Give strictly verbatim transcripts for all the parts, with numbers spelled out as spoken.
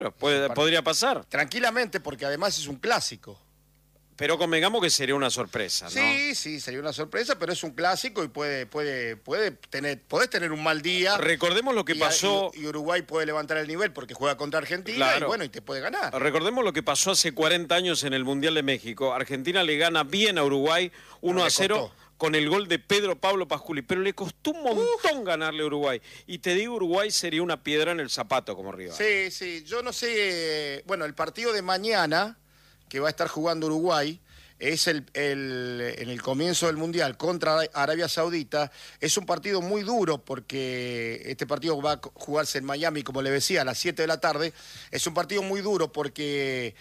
Puede, podría pasar. Tranquilamente, porque además es un clásico. Pero convengamos que sería una sorpresa, ¿no? Sí, sí, sería una sorpresa, pero es un clásico y puede, puede, puede tener, podés tener un mal día. Recordemos lo que y, pasó. Y, y Uruguay puede levantar el nivel porque juega contra Argentina, claro. Y bueno, y te puede ganar. Recordemos lo que pasó hace cuarenta años en el Mundial de México. Argentina le gana bien a Uruguay uno a cero con el gol de Pedro Pablo Pasculi, pero le costó un montón Uf. ganarle a Uruguay. Y te digo, Uruguay sería una piedra en el zapato como rival. Sí, sí, yo no sé, bueno, el partido de mañana que va a estar jugando Uruguay es el, el, en el comienzo del Mundial contra Arabia Saudita. Es un partido muy duro porque este partido va a jugarse en Miami, como le decía, a las siete de la tarde. Es un partido muy duro porque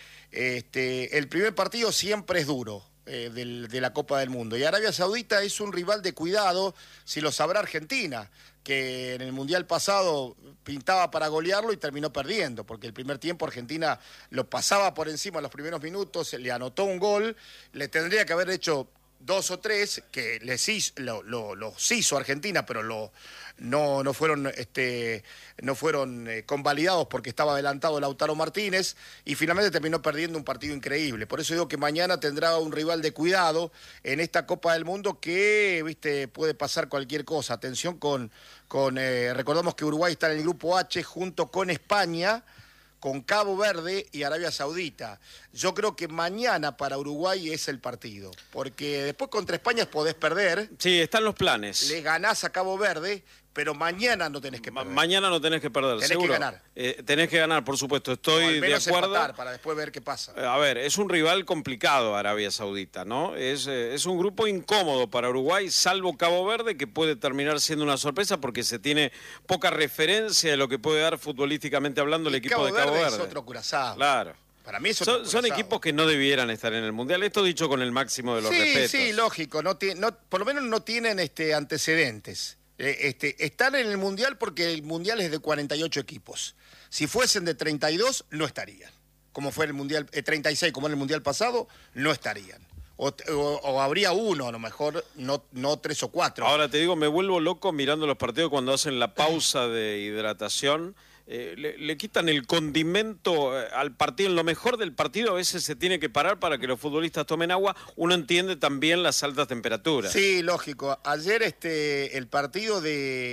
este, el primer partido siempre es duro. Eh, del, de la Copa del Mundo. Y Arabia Saudita es un rival de cuidado, si lo sabrá Argentina, que en el Mundial pasado pintaba para golearlo y terminó perdiendo, porque el primer tiempo Argentina lo pasaba por encima en los primeros minutos, le anotó un gol, le tendría que haber hecho dos o tres, que les hizo, lo, lo, los hizo Argentina, pero lo, no, no fueron, este, no fueron eh, convalidados porque estaba adelantado Lautaro Martínez, y finalmente terminó perdiendo un partido increíble. Por eso digo que mañana tendrá un rival de cuidado en esta Copa del Mundo que, viste, puede pasar cualquier cosa. Atención con, con eh, recordamos que Uruguay está en el grupo H junto con España, con Cabo Verde y Arabia Saudita. Yo creo que mañana para Uruguay es el partido, porque después contra España podés perder. Sí, están los planes. Le ganás a Cabo Verde, pero mañana no tenés que perder. Ma mañana no tenés que perder, tenés seguro. que ganar. Eh, tenés que ganar, por supuesto, estoy al menos de acuerdo. Empatar para después ver qué pasa. A ver, es un rival complicado Arabia Saudita, ¿no? Es, eh, es un grupo incómodo para Uruguay, salvo Cabo Verde, que puede terminar siendo una sorpresa porque se tiene poca referencia de lo que puede dar futbolísticamente hablando el equipo Cabo de Cabo Verde. Verde. Es otro Curazao. Claro. Para mí es son, son equipos que no debieran estar en el Mundial, esto dicho con el máximo de los sí, respetos. Sí, sí, lógico, no, no, por lo menos no tienen este, antecedentes. Este, están en el Mundial porque el Mundial es de cuarenta y ocho equipos. Si fuesen de treinta y dos, no estarían. Como fue el Mundial, eh, treinta y seis, como en el Mundial pasado, no estarían. O, o, o habría uno, a lo mejor, no, no tres o cuatro. Ahora te digo, me vuelvo loco mirando los partidos cuando hacen la pausa de hidratación. Eh, le, le quitan el condimento al partido. En lo mejor del partido a veces se tiene que parar para que los futbolistas tomen agua. Uno entiende también las altas temperaturas. Sí, lógico. Ayer este el partido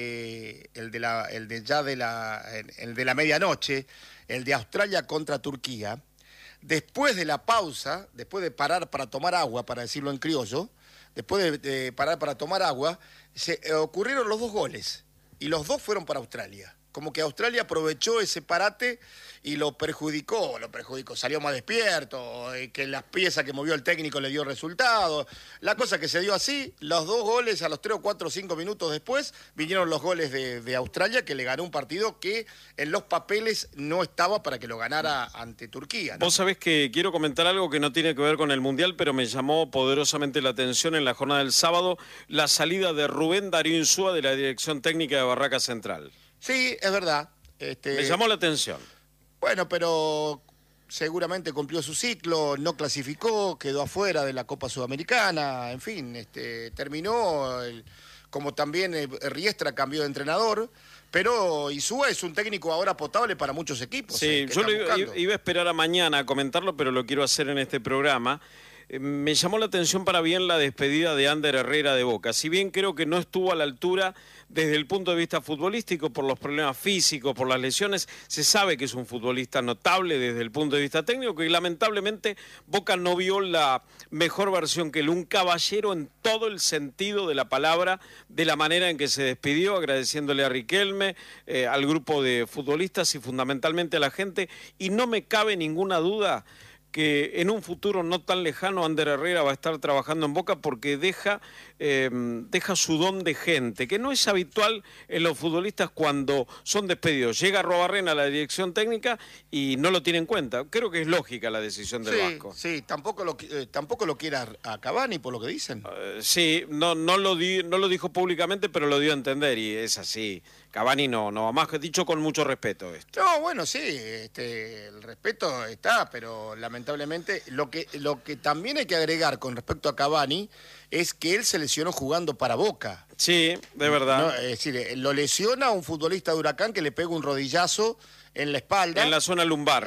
de el de la el de ya de la el de la medianoche, el de Australia contra Turquía, después de la pausa, después de parar para tomar agua, para decirlo en criollo, después de, de parar para tomar agua, se eh, ocurrieron los dos goles y los dos fueron para Australia. Como que Australia aprovechó ese parate y lo perjudicó, lo perjudicó, salió más despierto, que las piezas que movió el técnico le dio resultado. La cosa que se dio así, los dos goles a los tres o cuatro o cinco minutos después, vinieron los goles de, de Australia, que le ganó un partido que en los papeles no estaba para que lo ganara ante Turquía, ¿no? Vos sabés que quiero comentar algo que no tiene que ver con el Mundial, pero me llamó poderosamente la atención en la jornada del sábado, la salida de Rubén Darío Insúa de la dirección técnica de Barraca Central. Sí, es verdad. Este, Me llamó la atención. Bueno, pero seguramente cumplió su ciclo, no clasificó, quedó afuera de la Copa Sudamericana, en fin, este, terminó, el, como también eh, Riestra cambió de entrenador, pero Insúa es un técnico ahora potable para muchos equipos. Sí, eh, yo le, iba a esperar a mañana a comentarlo, pero lo quiero hacer en este programa. Me llamó la atención para bien la despedida de Ander Herrera de Boca. Si bien creo que no estuvo a la altura desde el punto de vista futbolístico por los problemas físicos, por las lesiones, se sabe que es un futbolista notable desde el punto de vista técnico, que lamentablemente Boca no vio la mejor versión que él, un caballero en todo el sentido de la palabra, de la manera en que se despidió, agradeciéndole a Riquelme, eh, al grupo de futbolistas y fundamentalmente a la gente, y no me cabe ninguna duda que en un futuro no tan lejano Ander Herrera va a estar trabajando en Boca porque deja, eh, deja su don de gente, que no es habitual en los futbolistas cuando son despedidos. Llega Robarrena a la dirección técnica y no lo tiene en cuenta. Creo que es lógica la decisión del sí, Vasco. Sí, tampoco lo, eh, tampoco lo quiere a Cavani, por lo que dicen. Uh, sí, no, no, lo di, no lo dijo públicamente, pero lo dio a entender y es así. Cavani no, no, más que dicho con mucho respeto esto. No, bueno, sí, este, el respeto está, pero lamentablemente lo que, lo que también hay que agregar con respecto a Cavani es que él se lesionó jugando para Boca. Sí, de verdad. No, es decir, lo lesiona a un futbolista de Huracán que le pega un rodillazo en la espalda. En la zona lumbar.